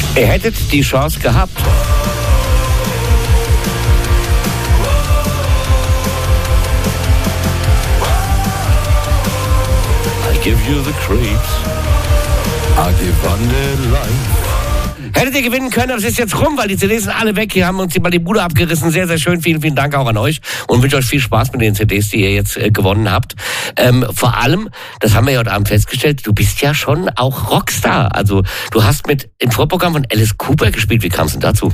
Ihr hättet die Chance gehabt. I give you the creeps. I give on the life. Hättet ihr gewinnen können, aber es ist jetzt rum, weil die CDs sind alle weg. Hier haben uns mal die Bude abgerissen. Sehr, sehr schön. Vielen, vielen Dank auch an euch. Und wünsche euch viel Spaß mit den CDs, die ihr jetzt gewonnen habt. Vor allem, das haben wir ja heute Abend festgestellt, du bist ja schon auch Rockstar. Also du hast mit im Vorprogramm von Alice Cooper gespielt. Wie kam es denn dazu?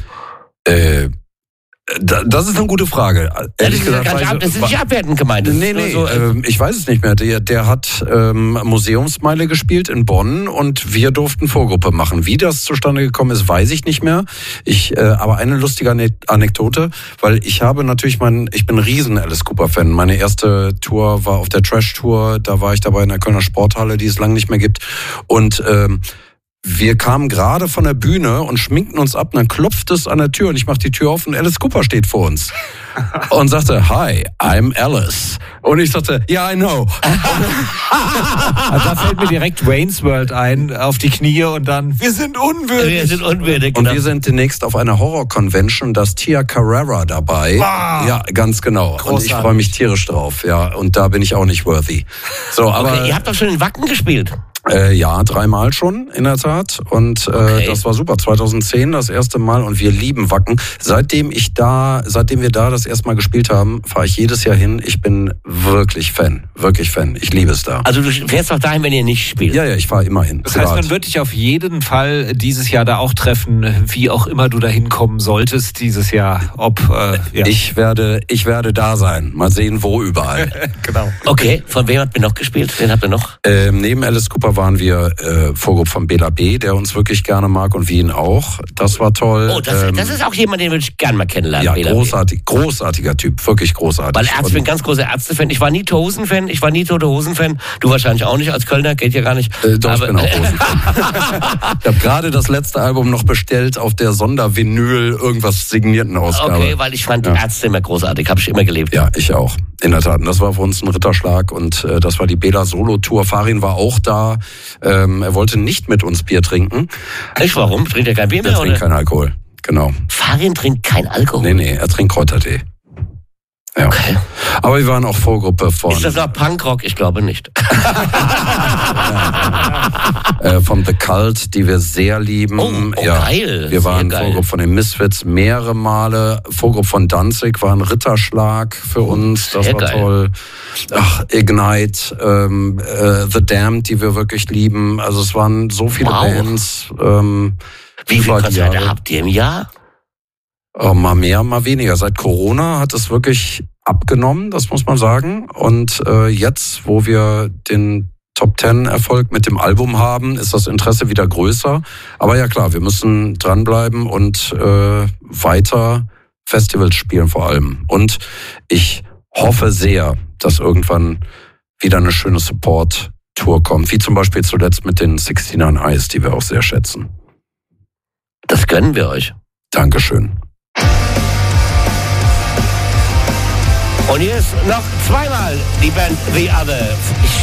Das ist eine gute Frage. Das ist nicht abwertend gemeint. Ich weiß es nicht mehr. Der hat Museumsmeile gespielt in Bonn und wir durften Vorgruppe machen. Wie das zustande gekommen ist, weiß ich nicht mehr. Aber eine lustige Anekdote, weil ich bin ein riesen Alice Cooper Fan. Meine erste Tour war auf der Trash Tour. Da war ich dabei in der Kölner Sporthalle, die es lange nicht mehr gibt. Und wir kamen gerade von der Bühne und schminkten uns ab und dann klopft es an der Tür und ich mache die Tür auf und Alice Cooper steht vor uns und sagte, "Hi, I'm Alice." Und ich sagte, "Yeah, I know." Also da fällt mir direkt Wayne's World ein, auf die Knie und dann, wir sind unwürdig. Wir sind unwürdig. Und wir sind demnächst auf einer Horror-Convention, da ist Tia Carrera dabei. Ja, ganz genau. Großartig. Und ich freue mich tierisch drauf. Ja, und da bin ich auch nicht worthy. So, aber okay, ihr habt doch schon in Wacken gespielt. Ja, 3-mal schon, in der Tat. Und das war super. 2010 das erste Mal und wir lieben Wacken. Seitdem wir da das erste Mal gespielt haben, fahre ich jedes Jahr hin. Ich bin wirklich Fan. Ich liebe es da. Also du fährst doch dahin, wenn ihr nicht spielt? Ja, ich fahre immer hin. Das heißt, man wird dich auf jeden Fall dieses Jahr da auch treffen, wie auch immer du da hinkommen solltest dieses Jahr. Ja. Ich werde da sein. Mal sehen, wo überall. Genau. Okay, von wem habt ihr noch gespielt? Wen habt ihr noch? Neben Alice Cooper waren wir Vorgruppe von Bela B., der uns wirklich gerne mag und wir ihn auch. Das war toll. Oh, das ist auch jemand, den würde ich gerne mal kennenlernen. Ja, Bela großartiger Typ, wirklich großartig. Weil ich bin ein ganz großer Ärzte-Fan. Ich war nie Tote-Hosen-Fan. Du wahrscheinlich auch nicht als Kölner, geht ja gar nicht. Doch, ich bin auch Hosen-Fan. Ich habe gerade das letzte Album noch bestellt auf der Sondervinyl, irgendwas signierten Ausgabe. Okay, weil ich fand die Ärzte immer großartig, habe ich immer gelebt. Ja, ich auch. In der Tat. Und das war für uns ein Ritterschlag und das war die Bela Solo-Tour. Farin war auch da. Er wollte nicht mit uns Bier trinken. Echt, warum? Trinkt er kein Bier mehr? Er trinkt keinen Alkohol, genau. Farin trinkt kein Alkohol? Nee, er trinkt Kräutertee. Ja. Okay. Aber wir waren auch Vorgruppe von... Ist das noch Punkrock? Ich glaube nicht. Vom The Cult, die wir sehr lieben. Oh, geil. Wir waren Vorgruppe von den Misfits mehrere Male. Vorgruppe von Danzig war ein Ritterschlag für uns. Das war toll. Ignite, The Damned, die wir wirklich lieben. Also es waren so viele Bands. Wie viele Konzerte habt ihr im Jahr? Mal mehr, mal weniger. Seit Corona hat es wirklich abgenommen, das muss man sagen. Und jetzt, wo wir den Top-10-Erfolg mit dem Album haben, ist das Interesse wieder größer. Aber ja klar, wir müssen dranbleiben und weiter Festivals spielen vor allem. Und ich hoffe sehr, dass irgendwann wieder eine schöne Support-Tour kommt. Wie zum Beispiel zuletzt mit den 69 Eyes, die wir auch sehr schätzen. Das gönnen wir euch. Dankeschön. Und hier ist noch zweimal die Band The Other.